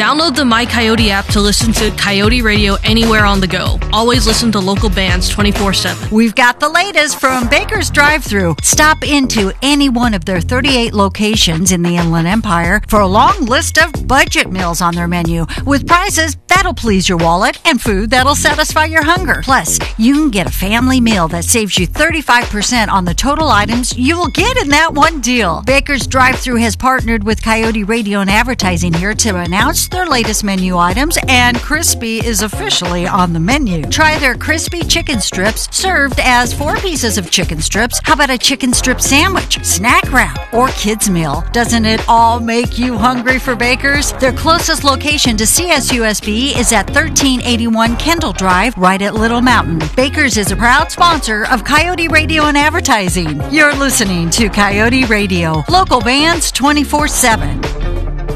Download the My Coyote app to listen to Coyote Radio anywhere on the go. Always listen to local bands 24/7. We've got the latest from Baker's Drive-Thru. Stop into any one of their 38 locations in the Inland Empire for a long list of budget meals on their menu with prices that'll please your wallet and food that'll satisfy your hunger. Plus, you can get a family meal that saves you 35% on the total items you will get in that one deal. Baker's Drive-Thru has partnered with Coyote Radio and Advertising here to announce their latest menu items, and crispy is officially on the menu. Try their crispy chicken strips served as 4 pieces of chicken strips. How about a chicken strip sandwich, snack wrap, or kids meal? Doesn't it all make you hungry for Baker's? Their closest location to CSUSB is at 1381 Kendall Drive, right at Little Mountain. Baker's is a proud sponsor of Coyote Radio and Advertising. You're listening to Coyote Radio, local bands 24/7.